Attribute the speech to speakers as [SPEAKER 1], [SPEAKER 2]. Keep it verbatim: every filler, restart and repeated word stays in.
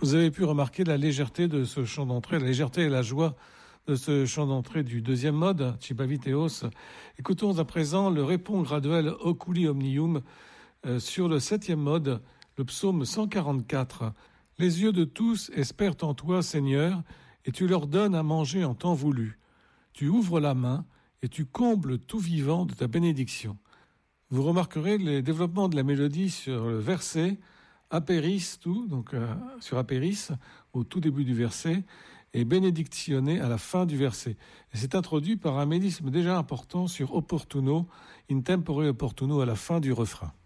[SPEAKER 1] Vous avez pu remarquer la légèreté de ce chant d'entrée, la légèreté et la joie de ce chant d'entrée du deuxième mode, Cibaviteos. Écoutons à présent le répond graduel Oculi Omnium euh, sur le septième mode, le psaume cent quarante-quatre. Les yeux de tous espèrent en toi, Seigneur, et tu leur donnes à manger en temps voulu. Tu ouvres la main et tu combles tout vivant de ta bénédiction. Vous remarquerez les développements de la mélodie sur le verset Apéris, tout, donc euh, sur Apéris, au tout début du verset, et bénédictionné à la fin du verset. Et c'est introduit par un mélisme déjà important sur opportuno, in tempore opportuno à la fin du refrain.